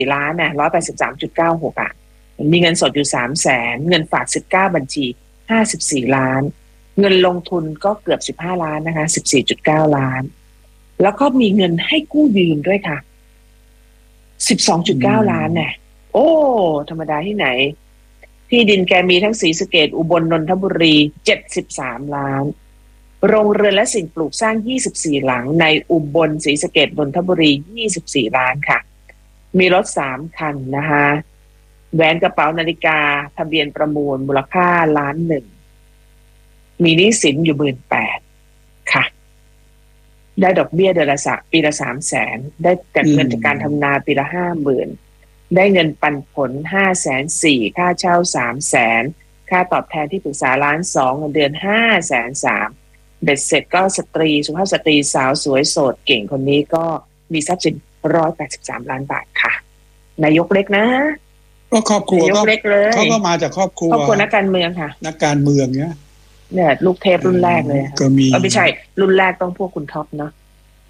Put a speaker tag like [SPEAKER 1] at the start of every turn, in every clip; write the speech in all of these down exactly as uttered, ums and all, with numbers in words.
[SPEAKER 1] ล้านนะร้อยแปดสิบสามจุดเก้าหกอ่ะมีเงินสดอยู่สามแสนเงินฝากสิบเก้าบัญชีห้าสิบสี่ล้านเงินลงทุนก็เกือบสิบห้าล้านนะคะสิบสี่จุดเก้าล้านแล้วก็มีเงินให้กู้ยืมด้วยค่ะสิบสองจุดเก้าล้านเนี่ยโอ้ธรรมดาที่ไหนที่ดินแกมีทั้งศรีสะเกษอุบลนนทบุรีเจ็ดสิบสามล้านโรงเรือนและสิ่งปลูกสร้างยี่สิบสี่หลังในอุบลศรีสะเกษนนทบุรียี่สิบสี่ล้านค่ะมีรถสามคันนะคะแหวนกระเป๋านาฬิกาทะเบียนประมูลมูลค่าล้านหนึ่งมีหนี้สินอยู่หมื่นแปดค่ะได้ดอกเบี้ยเดือนละสักปีละสามแสนได้จากเงินจากการทำนาปีละห้าหมื่นได้เงินปันผลห้าแสนสี่ค่าเช่าสามแสนค่าตอบแทนที่ปรึกษาล้านสองเงินเดือนห้าแสนสามเบ็ดเสร็จก็สตรีสุภาพสตรีสาวสวยโสดเก่งคนนี้ก็มีทรัพย์สินร้อยแปดสิบสามล้านบาทค่ะนายกเล็กนะ
[SPEAKER 2] ก็ครอบครัวก็เขาก็มาจากครอบครัว
[SPEAKER 1] ครอบครัวนักการเมืองค่ะ
[SPEAKER 2] นักการเมืองเนี้ย
[SPEAKER 1] เนี่ยลูกเทพรุ่นแรกเลย
[SPEAKER 2] ก็มี
[SPEAKER 1] ไม่ใช่รุ่นแรกต้องพวกคุณท็อปเนาะ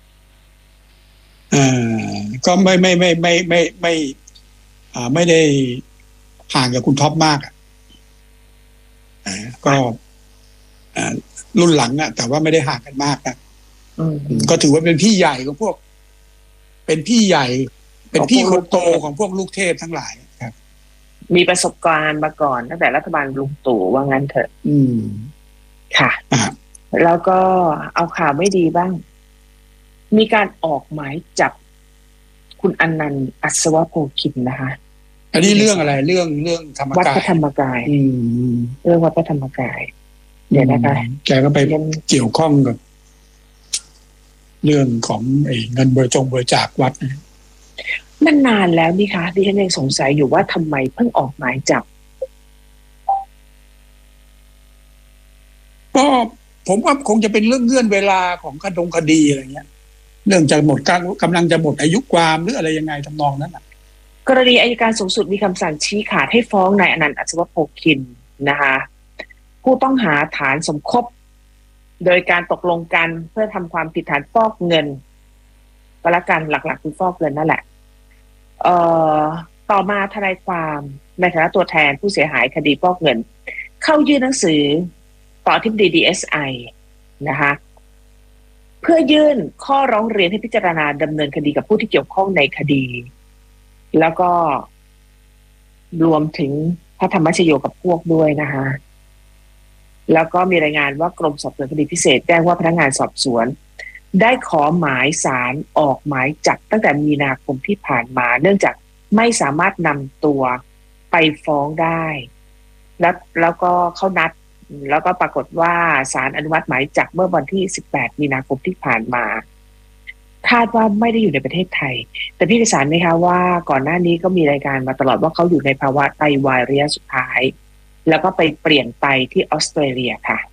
[SPEAKER 2] อ่าก็ไม่ไม่ไม่ไม่ไม่ไม่อ่าไม่ได้ห่างกับคุณท็อปมากอ่ะก็อ่ารุ่นหลังอ่ะแต่ว่าไม่ได้ห่างกันมากนะก็ถือว่าเป็นพี่ใหญ่ของพวกเป็นพี่ใหญ่เป็นพี่คนโตของพวกลูกเทพทั้งหลายครับ
[SPEAKER 1] มีประสบการณ์มาก่อนตั้งแต่รัฐบาลลุงตู่ว่างั้นเถอะ
[SPEAKER 2] อืม
[SPEAKER 1] ค่ะแล้วก็เอาข่าวไม่ดีบ้างมีการออกหมายจับคุณอนันต์อัศวโพคินนะคะ
[SPEAKER 2] อันนี้เรื่องอะไรเรื่องเรื่องธรรมกาย
[SPEAKER 1] วัดพระธรรมกายเรื่องวัดพระธรรมกายเดี๋ยวนะคะ
[SPEAKER 2] แกก็ไปเกี่ยวข้องกับเรื่องของไอ้เงินบริจงบริจาควัด
[SPEAKER 1] นั่นนานแล้วนี่คะดิฉันยังสงสัยอยู่ว่าทำไมเพิ่งออกหมายจับ
[SPEAKER 2] ก็ผมว่าคงจะเป็นเรื่องเงื่อนเวลาของคดงคดีอะไรเงี้ยเรื่องจะหมดการกำลังจะหมดอายุความหรืออะไรยังไงทำนองนั้นอ่ะ
[SPEAKER 1] กรณีอัยการสูงสุดมีคำสั่งชี้ขาดให้ฟ้องนายอนันต์อัศวโพคินนะคะผู้ต้องหาฐานสมคบโดยการตกลงกันเพื่อทำความผิดฐานฟอกเงินก็แล้วกันหลักๆคือฟอกเงินนั่นแหละเอ่อต่อมาทนายความในฐานะตัวแทนผู้เสียหายคดีฟอกเงินเข้ายื่นหนังสือต่ออธิบดี ดี เอส ไอ นะคะเพื่อยื่นข้อร้องเรียนให้พิจารณาดำเนินคดีกับผู้ที่เกี่ยวข้องในคดีแล้วก็รวมถึงพระธรรมชโยกับพวกด้วยนะคะแล้วก็มีรายงานว่ากรมสอบสวนคดีพิเศษแจ้งว่าพนักงานสอบสวนได้ขอหมายศาลออกหมายจับตั้งแต่มีนาคมที่ผ่านมาเนื่องจากไม่สามารถนำตัวไปฟ้องได้แล้วแล้วก็เขานัดแล้วก็ปรากฏว่าศาลอนุมัติหมายจับเมื่อวันที่สิบแปดมีนาคมที่ผ่านมาคาดว่าไม่ได้อยู่ในประเทศไทยแต่พี่พิสารไหมคะว่าก่อนหน้านี้ก็มีรายการมาตลอดว่าเขาอยู่ในภาวะไตวายระยะสุดท้ายแล้วก็ไปเปลี่ยนไตที่ออสเตรเลียค่ะ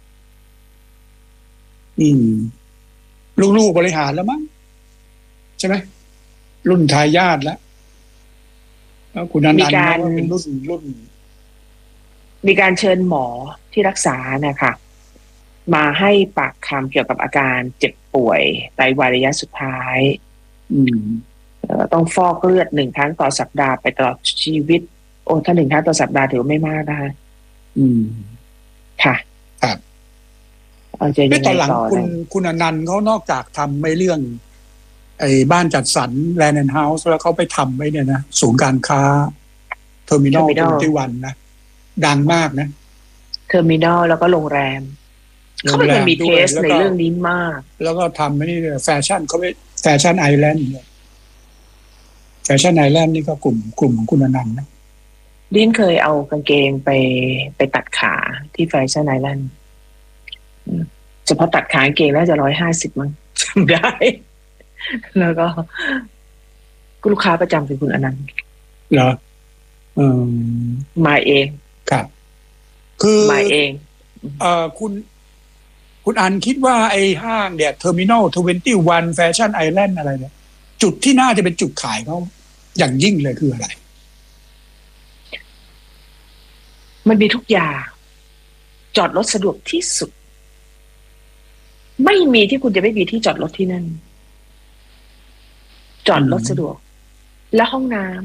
[SPEAKER 2] อืมลูกๆบริหารแล้วมั้งใช่ไหมรุ่นทายาทแล้วแล้วคุณอนันต์ก็เป็นรุ่นรุ่น
[SPEAKER 1] มีการเชิญหมอที่รักษานะคะมาให้ปากคำเกี่ยวกับอาการเจ็บป่วยไตวายระยะสุดท้าย
[SPEAKER 2] อืม
[SPEAKER 1] ต้องฟอกเลือดหนึ่งครั้งต่อสัปดาห์ไปตลอดชีวิตโอ้ถ้าหนึ่งครั้งต่อสัปดาห์ถือไม่มากนะคะ
[SPEAKER 2] อืม
[SPEAKER 1] ค่ะ
[SPEAKER 2] ครับ
[SPEAKER 1] เอาใจยังไงต่อ
[SPEAKER 2] ตอนหลังคุณคุณอนันต์เขานอกจากทำไม่เรื่องไอ้บ้านจัดสรรแลนด์แอนด์เฮาส์แล้วเขาไปทำไว้เนี่ยนะศูนย์การค้าเทอร์มินอลที่วันนะดังมากนะ
[SPEAKER 1] เทอร์มินอลแล้วก็โรงแรมเขาเป็นคนมีเทสในเรื่องนี้มาก
[SPEAKER 2] แล้วก็ทำไม่นี่แฟชั่นเขาไปแฟชั่นไอแลนด์แฟชั่นไอแลนด์นี่ก็กลุ่มกลุ่มของคุณอนันต์นะ
[SPEAKER 1] ดิฉันเคยเอากางเกงไปไปตัดขาที่แฟชั่นไอแลนด์เฉพาะตัดขากางเกงน่าจะร้อยห้าสิบมั้งจำได้แล้วก็ลูกค้าประจำเป็นคุณอนันต์
[SPEAKER 2] เหรออืม
[SPEAKER 1] มาเอง
[SPEAKER 2] ครับคือ
[SPEAKER 1] มาเอง
[SPEAKER 2] เอ่อคุณคุณอันคิดว่าไอ้ห้างเนี่ยเทอร์มินอลทเวนตี้วันแฟชั่นไอแลนด์อะไรเนี่ยจุดที่น่าจะเป็นจุดขายเขาอย่างยิ่งเลยคืออะไร
[SPEAKER 1] มันมีทุกอย่างจอดรถสะดวกที่สุดไม่มีที่คุณจะไม่มีที่จอดรถที่นั่นจอดรถสะดวกและห้องน้ำ